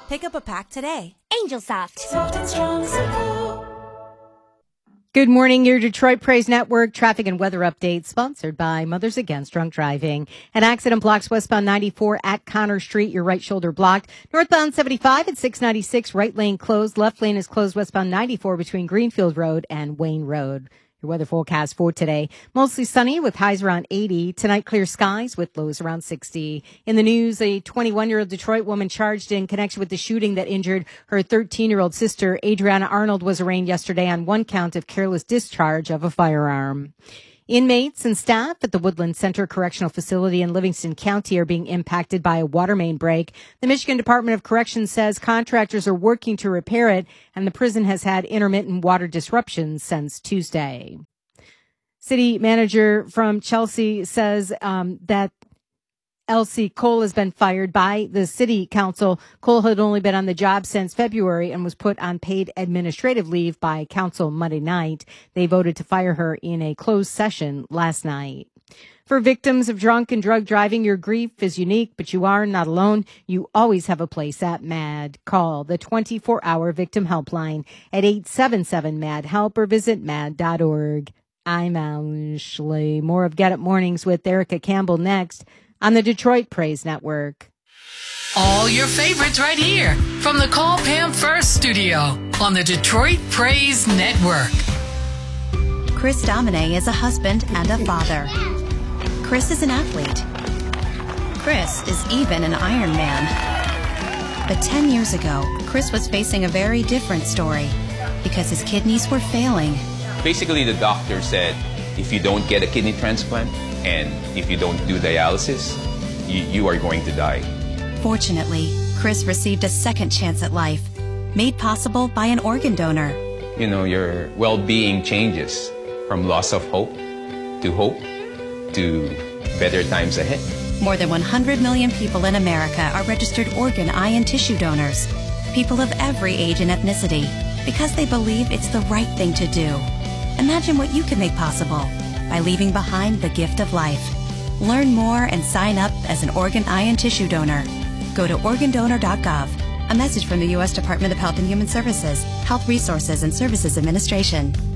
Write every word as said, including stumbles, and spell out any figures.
Pick up a pack today. Angel Soft. Soft and strong, simple. Good morning, your Detroit Praise Network traffic and weather update sponsored by Mothers Against Drunk Driving. An accident blocks westbound ninety-four at Connor Street, your right shoulder blocked. Northbound seventy-five at six ninety-six, right lane closed. Left lane is closed westbound ninety-four between Greenfield Road and Wayne Road. Your weather forecast for today, mostly sunny with highs around eighty. Tonight, clear skies with lows around sixty. In the news, a twenty-one-year-old Detroit woman charged in connection with the shooting that injured her thirteen-year-old sister, Adriana Arnold, was arraigned yesterday on one count of careless discharge of a firearm. Inmates and staff at the Woodland Center Correctional Facility in Livingston County are being impacted by a water main break. The Michigan Department of Corrections says contractors are working to repair it, and the prison has had intermittent water disruptions since Tuesday. City manager from Chelsea says um, that Elsie Cole has been fired by the city council. Cole had only been on the job since February and was put on paid administrative leave by council Monday night. They voted to fire her in a closed session last night. For victims of drunk and drug driving, your grief is unique, but you are not alone. You always have a place at MAD. Call the twenty-four hour victim helpline at eight seven seven MAD help or visit mad dot org. I'm Ashley. More of Get Up Mornings with Erica Campbell next on the Detroit Praise Network. All your favorites right here from the Call Pam First studio on the Detroit Praise Network. Chris Domine is a husband and a father. Chris is an athlete. Chris is even an Iron Man. But ten years ago, Chris was facing a very different story because his kidneys were failing. Basically, the doctor said, if you don't get a kidney transplant, and if you don't do dialysis, you, you are going to die. Fortunately, Chris received a second chance at life, made possible by an organ donor. You know, your well-being changes from loss of hope to hope to better times ahead. More than one hundred million people in America are registered organ, eye, and tissue donors. People of every age and ethnicity, because they believe it's the right thing to do. Imagine what you can make possible by leaving behind the gift of life. Learn more and sign up as an organ, eye, and tissue donor. Go to organ donor dot gov. A message from the U S Department of Health and Human Services, Health Resources and Services Administration.